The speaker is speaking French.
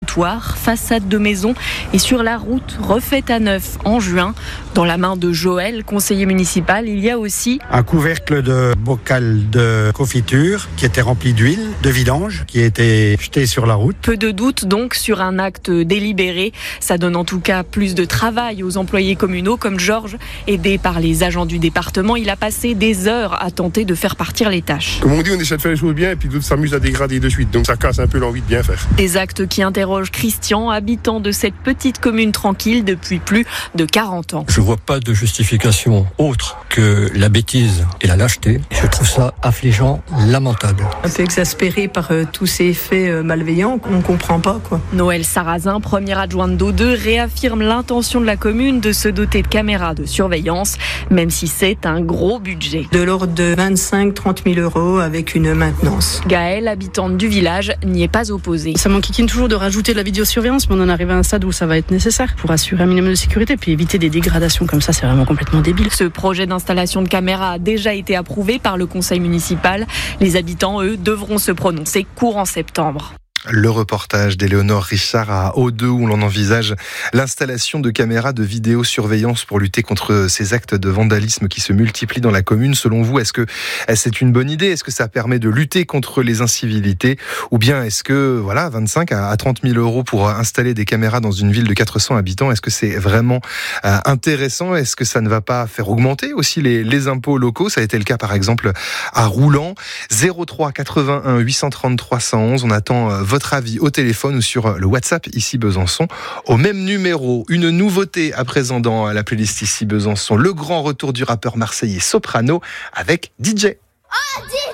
trottoirs, façades de maisons et sur la route refaite à neuf en juin. Dans la main de Joël, conseiller municipal, il y a aussi un couvercle de bocal de confiture qui était rempli d'huile, de vidange, qui a été jeté sur la route. Peu de doute donc sur un acte délibéré. Ça donne en tout cas plus de travail aux employés communaux comme Georges. Aidé par les agents du département, il a passé des heures à tenter de faire partir les tâches. Comme on dit, on essaie de faire les choses bien et puis d'autres s'amusent à dégrader de suite. Donc ça casse un peu l'envie de bien faire. Des actes qui interrogent Christian, habitant de cette petite commune tranquille depuis plus de 40 ans. Je vois pas de justification autre que la bêtise et la lâcheté. Je trouve ça affligeant, lamentable. Un peu exaspéré par tous ces faits malveillants qu'on ne comprend pas, quoi. Noël Sarrazin, première adjointe d'O2, réaffirme l'intention de la commune de se doter de caméras de surveillance, même si c'est un gros budget. De l'ordre de 25-30 000 euros avec une maintenance. Gaëlle, habitante du village, n'y est pas opposée. Ça m'enquiquine toujours de rajouter de la vidéosurveillance, mais on en arrive à un stade où ça va être nécessaire pour assurer un minimum de sécurité, puis éviter des dégradations comme ça, c'est vraiment complètement débile. Ce projet d'installation de caméras a déjà été approuvé par le conseil municipal. Les habitants, eux, devront se prononcer courant septembre. Le reportage d'Éléonore Richard à O2 où l'on envisage l'installation de caméras de vidéosurveillance pour lutter contre ces actes de vandalisme qui se multiplient dans la commune. Selon vous, est-ce que c'est une bonne idée ? Est-ce que ça permet de lutter contre les incivilités ? Ou bien est-ce que 25 à 30 000 euros pour installer des caméras dans une ville de 400 habitants, est-ce que c'est vraiment intéressant ? Est-ce que ça ne va pas faire augmenter aussi les impôts locaux ? Ça a été le cas par exemple à Roulan. 03 81 833 111. On attend votre avis au téléphone ou sur le WhatsApp ici Besançon au même numéro. Une nouveauté à présent dans la playlist ici Besançon, le grand retour du rappeur marseillais Soprano avec DJ.